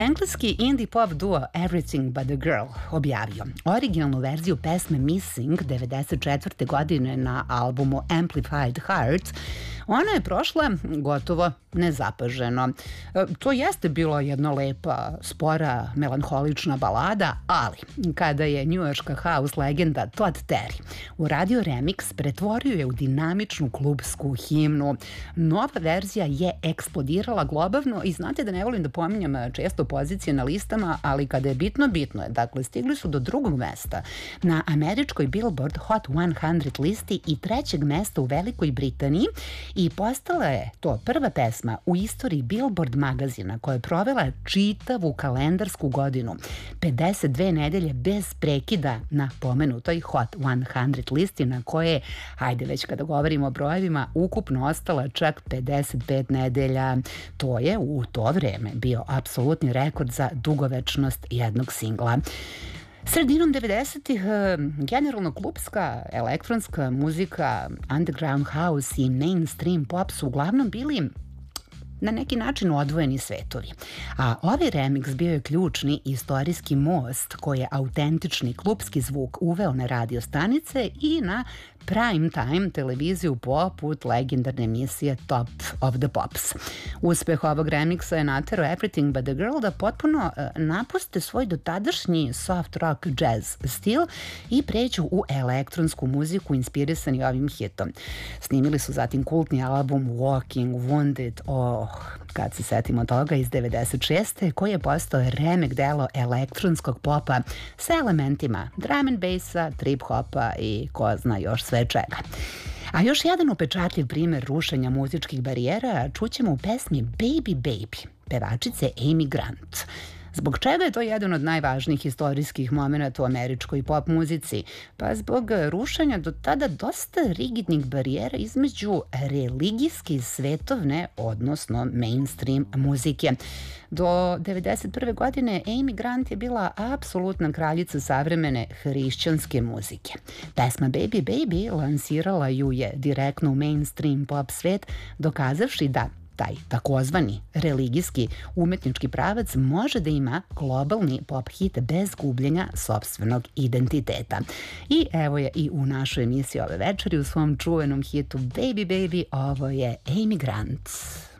Engleski indie pop duo Everything But The Girl objavio originalnu verziju pesme Missing 94. godine na albumu Amplified Hearts. Ona je prošla gotovo nezapaženo. To jeste bila jedna lepa, spora, melanholična balada, ali kada je njujorška house legenda Todd Terry uradio remix, pretvorio je u dinamičnu klubsku himnu. Nova verzija je eksplodirala globalno i znate da ne volim da pominjam često pozicije na listama, ali kada je bitno, bitno je. Dakle, stigli su do drugog mesta na američkoj Billboard Hot 100 listi i trećeg mesta u Velikoj Britaniji i postala je to prva pesma u istoriji Billboard magazina koja je provela čitavu kalendarsku godinu, 52 nedelje bez prekida na pomenutoj Hot 100 listi na koje, hajde već kada govorimo o brojevima, ukupno ostala čak 55 nedelja. To je u to vreme bio apsolutni rekord za dugovečnost jednog singla. Sredinom 90-ih generalno klubska, elektronska muzika, underground house i mainstream pop su uglavnom bili na neki način odvojeni svetovi. A ovaj remix bio je ključni istorijski most koji je autentični klubski zvuk uveo na radio stanice i na prime time televiziju poput legendarne emisije Top of the Pops. Uspeh ovog remiksa je naterao Everything But The Girl da potpuno napuste svoj dotadašnji soft rock jazz stil i pređu u elektronsku muziku inspirisani ovim hitom. Snimili su zatim kultni album Walking Wounded, kad se setimo toga, iz 96. koji je postao remek delo elektronskog popa sa elementima drum and bassa, trip hopa i ko zna još sve čega. A još jedan upečatljiv primer rušenja muzičkih barijera čućemo u pesmi Baby Baby pevačice Amy Grant. Zbog čega je to jedan od najvažnijih istorijskih momenata u američkoj pop muzici? Pa zbog rušenja do tada dosta rigidnih barijera između religijske i svetovne, odnosno mainstream muzike. Do 1991. godine Amy Grant je bila apsolutna kraljica savremene hrišćanske muzike. Pesma Baby Baby lansirala ju je direktno u mainstream pop svet, dokazavši da taj takozvani religijski umetnički pravac može da ima globalni pop hit bez gubljenja sopstvenog identiteta. I evo je i u našoj emisiji ove večeri u svom čuvenom hitu Baby Baby, ovo je Amy Grant.